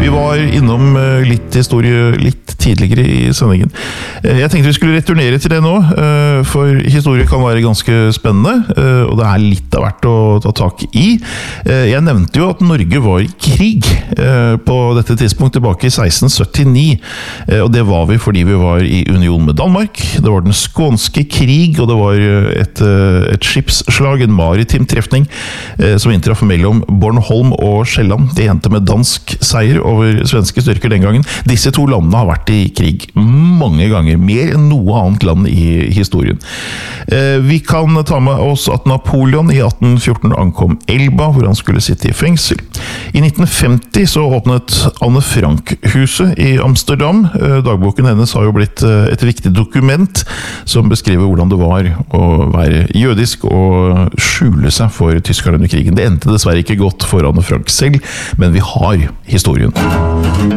Vi var innom litt historie litt tidligere i sendingen. Jeg tenkte vi skulle returnere til det nå, for historie kan være ganske spennende, og det litt av hvert å ta tak i. Jeg nevnte jo at Norge var i krig på dette tidspunkt tilbake i 1679, og det var vi fordi vi var i union med Danmark. Det var den skånske krig, og det var et skipsslag, en maritim trefning, som inntraff mellom Bornholm og Sjælland. Det endte med dansk seier over svenske styrker den gangen. Disse to landene har vært i krig mange ganger, mer enn noe annet land i historien. Vi kan ta med oss at Napoleon i 1814 ankom Elba, hvor han skulle sitte i fengsel. I 1950 så åpnet Anne Frank-huset i Amsterdam. Dagboken hennes har jo blitt et viktig dokument som beskriver hvordan det var å være jødisk og skjule seg for tyskerne under krigen. Det endte dessverre ikke godt for Anne Frank selv, men vi har historien.